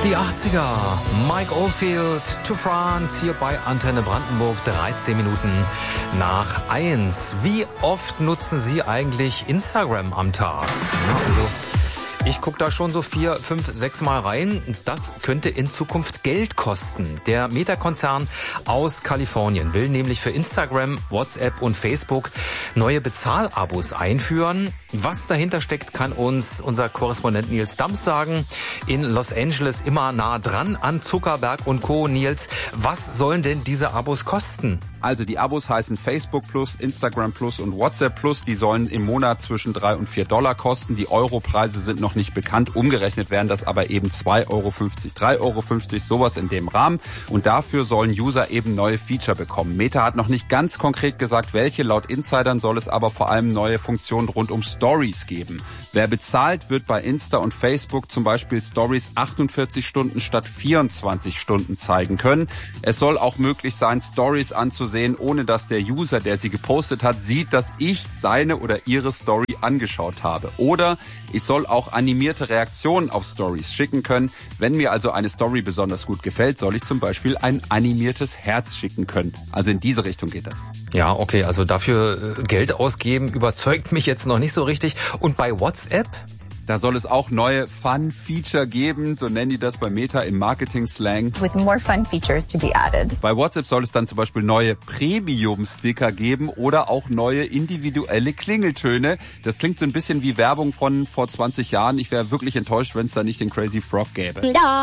Die 80er, Mike Oldfield to France, hier bei Antenne Brandenburg, 13 Minuten nach 1. Wie oft nutzen Sie eigentlich Instagram am Tag? Also, ich gucke da schon so 4, 5, 6 Mal rein. Das könnte in Zukunft Geld kosten. Der Meta-Konzern aus Kalifornien will nämlich für Instagram, WhatsApp und Facebook neue Bezahlabos einführen. Was dahinter steckt, kann uns unser Korrespondent Nils Dams sagen. In Los Angeles immer nah dran an Zuckerberg und Co. Nils, was sollen denn diese Abos kosten? Also die Abos heißen Facebook Plus, Instagram Plus und WhatsApp Plus. Die sollen im Monat zwischen $3 und $4 kosten. Die Europreise sind noch nicht bekannt. Umgerechnet wären das aber eben 2,50 Euro, 3,50 Euro, sowas in dem Rahmen. Und dafür sollen User eben neue Feature bekommen. Meta hat noch nicht ganz konkret gesagt, welche. Laut Insidern soll es aber vor allem neue Funktionen rund um Stories geben. Wer bezahlt, wird bei Insta und Facebook zum Beispiel Stories 48 Stunden statt 24 Stunden zeigen können. Es soll auch möglich sein, Stories anzusehen, ohne dass der User, der sie gepostet hat, sieht, dass ich seine oder ihre Story angeschaut habe. Oder ich soll auch animierte Reaktionen auf Stories schicken können. Wenn mir also eine Story besonders gut gefällt, soll ich zum Beispiel ein animiertes Herz schicken können. Also in diese Richtung geht das. Ja, okay, also dafür Geld ausgeben überzeugt mich jetzt noch nicht so richtig. Und bei WhatsApp? Da soll es auch neue Fun-Feature geben, so nennen die das bei Meta im Marketing-Slang. With more fun features to be added. Bei WhatsApp soll es dann zum Beispiel neue Premium-Sticker geben oder auch neue individuelle Klingeltöne. Das klingt so ein bisschen wie Werbung von vor 20 Jahren. Ich wäre wirklich enttäuscht, wenn es da nicht den Crazy Frog gäbe.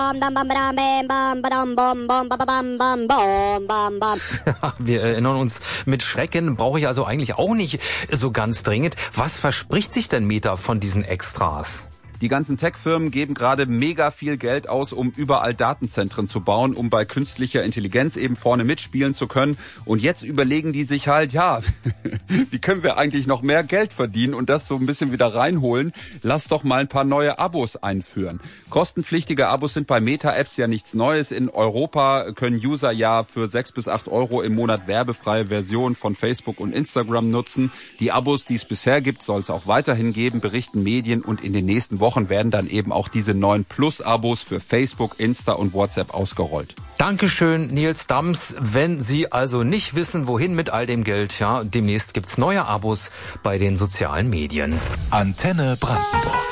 Wir erinnern uns, mit Schrecken brauche ich also eigentlich auch nicht so ganz dringend. Was verspricht sich denn Meta von diesen Extras? Die ganzen Tech-Firmen geben gerade mega viel Geld aus, um überall Datenzentren zu bauen, um bei künstlicher Intelligenz eben vorne mitspielen zu können. Und jetzt überlegen die sich halt, ja, wie können wir eigentlich noch mehr Geld verdienen und das so ein bisschen wieder reinholen? Lass doch mal ein paar neue Abos einführen. Kostenpflichtige Abos sind bei Meta-Apps ja nichts Neues. In Europa können User ja für 6 bis 8 Euro im Monat werbefreie Versionen von Facebook und Instagram nutzen. Die Abos, die es bisher gibt, soll es auch weiterhin geben, berichten Medien, und in den nächsten Wochen werden dann eben auch diese neuen Plus-Abos für Facebook, Insta und WhatsApp ausgerollt. Dankeschön, Nils Dams. Wenn Sie also nicht wissen, wohin mit all dem Geld, ja, demnächst gibt's neue Abos bei den sozialen Medien. Antenne Brandenburg.